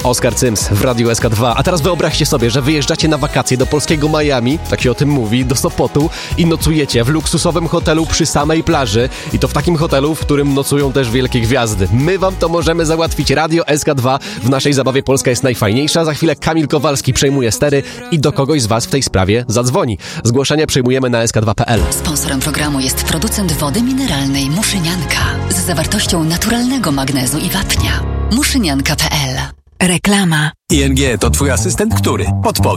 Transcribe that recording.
Oskar Cyms w Radiu SK2. A teraz wyobraźcie sobie, że wyjeżdżacie na wakacje do polskiego Miami, tak się o tym mówi, do Sopotu i nocujecie w luksusowym hotelu przy samej plaży i to w takim hotelu, w którym nocują też wielkie gwiazdy. My wam to możemy załatwić. Radio SK2 w naszej zabawie Polska jest najfajniejsza. Za chwilę Kamil Kowalski przejmuje stery i do kogoś z was w tej sprawie zadzwoni. Zgłoszenia przyjmujemy na sk2.pl. Sponsorem programu jest producent wody mineralnej Muszynianka z zawartością naturalnego magnezu i wapnia. Muszynianka.pl. Reklama. ING to twój asystent, który podpowie.